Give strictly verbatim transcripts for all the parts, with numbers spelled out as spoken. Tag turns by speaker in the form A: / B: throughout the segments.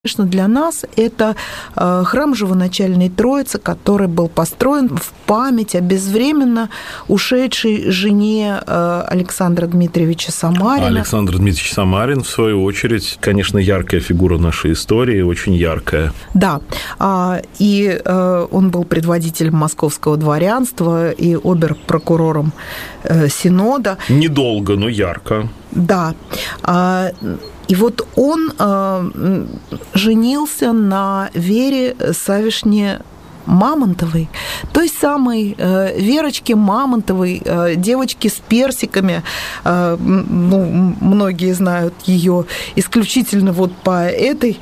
A: Конечно, для нас это храм Живоначальной Троицы, который был построен в память о безвременно ушедшей жене Александра Дмитриевича Самарина.
B: Александр Дмитриевич Самарин, в свою очередь, конечно, яркая фигура нашей истории, очень яркая.
A: Да, и он был предводителем московского дворянства и обер-прокурором Синода.
B: Недолго, но ярко.
A: Да. И вот он э, женился на Вере Савишне Мамонтовой, той самой э, Верочке Мамонтовой, э, девочке с персиками. Э, ну, многие знают ее исключительно вот по этой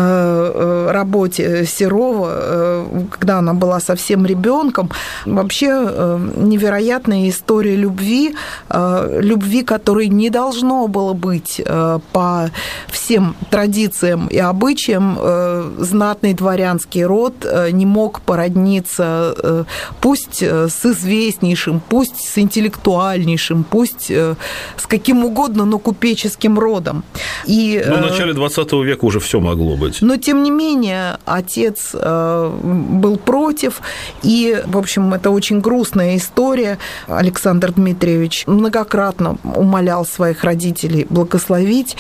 A: э, работе Серова, э, когда она была совсем ребенком. Вообще э, невероятная история любви, э, любви, которой не должно было быть э, по всем традициям и обычаям. Э, знатный дворянский род э, не мог породниться, пусть с известнейшим, пусть с интеллектуальнейшим, пусть с каким угодно, но купеческим родом. И,
B: но в начале двадцатого века уже все могло быть.
A: Но, тем не менее, отец был против, и, в общем, это очень грустная история. Александр Дмитриевич многократно умолял своих родителей благословить,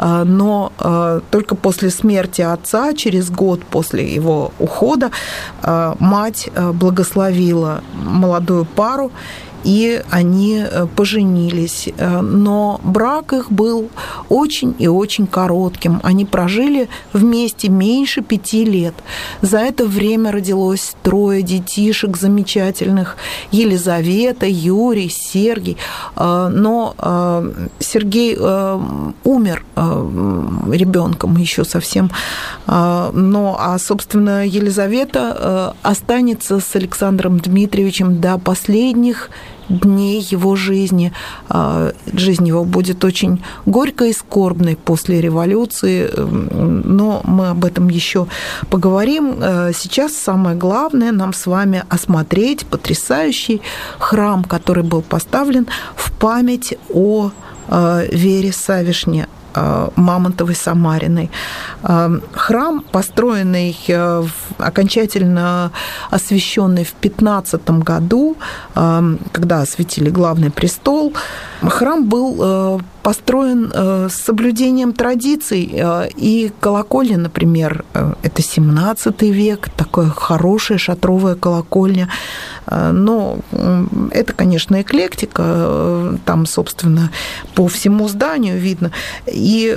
A: но только после смерти отца, через год после его ухода, мать благословила молодую пару, и они поженились. Но брак их был очень и очень коротким. Они прожили вместе меньше пяти лет. За это время родилось трое детишек замечательных. Елизавета, Юрий, Сергий. Но Сергей умер ребенком еще совсем. Но, а, собственно, Елизавета останется с Александром Дмитриевичем до последних дней его жизни. Жизнь его будет очень горькой и скорбной после революции, но мы об этом еще поговорим. Сейчас самое главное нам с вами осмотреть потрясающий храм, который был поставлен в память о Вере Савишне Мамонтовой Самариной. Храм, построенный, окончательно освященный в пятнадцатом году, когда осветили главный престол, храм был построен с соблюдением традиций, и колокольня, например, это семнадцатый век, такая хорошая шатровая колокольня, но это, конечно, эклектика, там, собственно, по всему зданию видно, и,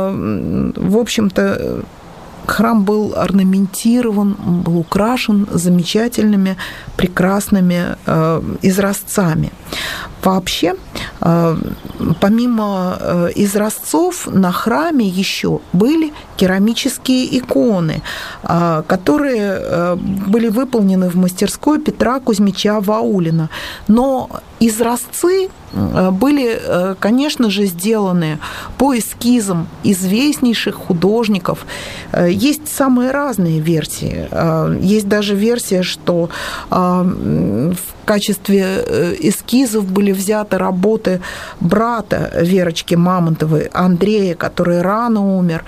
A: в общем-то, храм был орнаментирован, был украшен замечательными, прекрасными э, изразцами. Вообще, э, помимо э, изразцов, на храме еще были керамические иконы, э, которые э, были выполнены в мастерской Петра Кузьмича Ваулина. Но изразцы были, конечно же, сделаны по эскизам известнейших художников. Есть самые разные версии. Есть даже версия, что в качестве эскизов были взяты работы брата Верочки Мамонтовой, Андрея, который рано умер.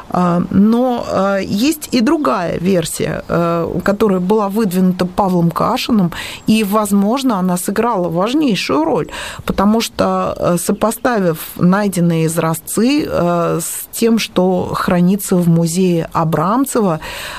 A: Но есть и другая версия, которая была выдвинута Павлом Кашиным, и, возможно, она сыграла важнейшую роль, потому что, сопоставив найденные изразцы с тем, что хранится в музее Абрамцева,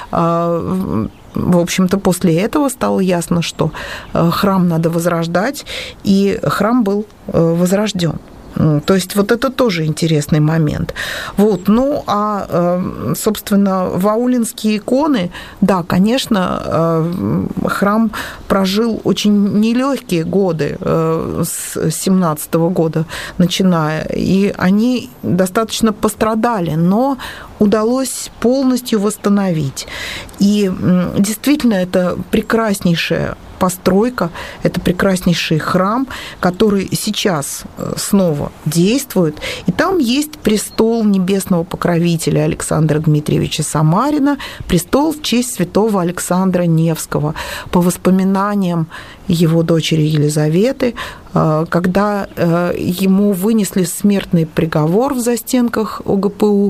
A: в общем-то, после этого стало ясно, что храм надо возрождать, и храм был возрожден. То есть вот это тоже интересный момент. Вот. Ну, а, собственно, ваулинские иконы, да, конечно, храм прожил очень нелегкие годы с семнадцатого года начиная, и они достаточно пострадали, но удалось полностью восстановить. И действительно, это прекраснейшая постройка, это прекраснейший храм, который сейчас снова действует. И там есть престол небесного покровителя Александра Дмитриевича Самарина, престол в честь святого Александра Невского. По воспоминаниям его дочери Елизаветы, когда ему вынесли смертный приговор в застенках ОГПУ,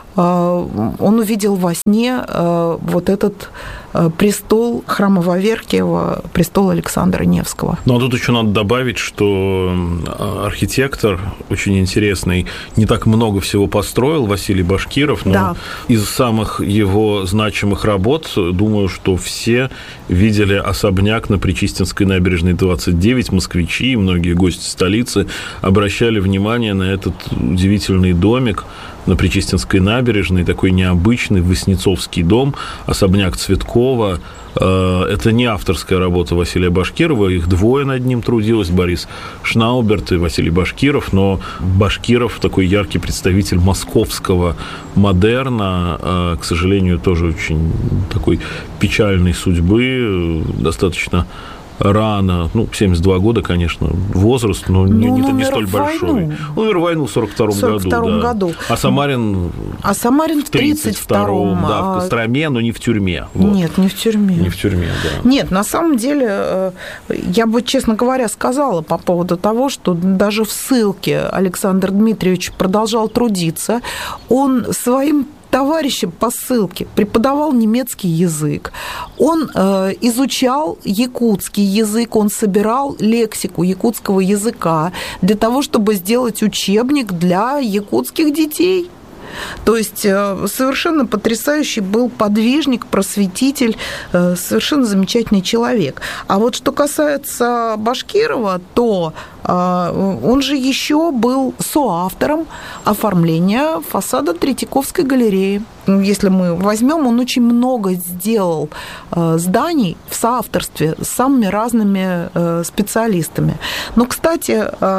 A: он увидел во сне вот этот престол храма Ваверкиева, престол Александра Невского.
B: Ну, а тут еще надо добавить, что архитектор очень интересный, не так много всего построил, Василий Башкиров, но да. из самых его значимых работ, думаю, что все видели особняк на Причистинской набережной двадцать девять, москвичи и многие гости столицы обращали внимание на этот удивительный домик на Причистинской набережной, такой необычный воснецовский дом, особняк Цветкова. Это не авторская работа Василия Башкирова, их двое над ним трудилось, Борис Шнауберт и Василий Башкиров, но Башкиров такой яркий представитель московского модерна, к сожалению, тоже очень такой печальной судьбы, достаточно рано, ну, семьдесят два года, конечно, возраст, но не, не, не столь большой. Он умер в войну в сорок втором году. Да.
A: году.
B: А Самарин,
A: а Самарин в тридцать втором.
B: Да, в Костроме, но не в тюрьме. Вот.
A: Нет, не в тюрьме.
B: Не в тюрьме, да.
A: Нет, на самом деле, я бы, честно говоря, сказала по поводу того, что даже в ссылке Александр Дмитриевич продолжал трудиться. Он своим товарищем по ссылке преподавал немецкий язык, он э, изучал якутский язык, он собирал лексику якутского языка для того, чтобы сделать учебник для якутских детей. То есть совершенно потрясающий был подвижник, просветитель, совершенно замечательный человек. А вот что касается Башкирова, то он же еще был соавтором оформления фасада Третьяковской галереи. Если мы возьмем, он очень много сделал зданий в соавторстве с самыми разными специалистами. Но, кстати,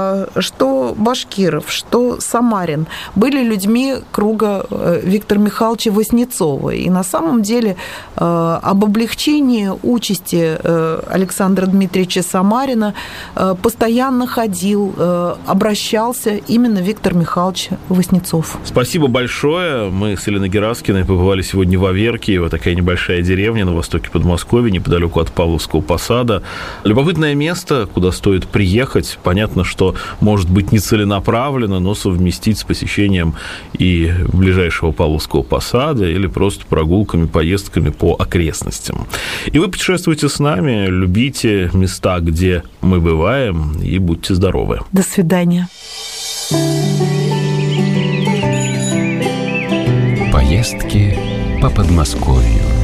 A: что Башкиров, что Самарин были людьми круга Виктора Михайловича Воснецова. И на самом деле об облегчении участи Александра Дмитриевича Самарина постоянно ходил, обращался именно Виктор Михайлович Воснецов.
B: Спасибо большое. Мы с Еленой Гераскиной побывали сегодня в Аверкиево, такая небольшая деревня на востоке Подмосковья, неподалеку от Павловского посада. Любопытное место, куда стоит приехать. Понятно, что может быть не целенаправленно, но совместить с посещением и ближайшего Павловского посада или просто прогулками, поездками по окрестностям. И вы путешествуйте с нами, любите места, где мы бываем, и будьте здоровы.
A: До свидания.
C: Поездки по Подмосковью.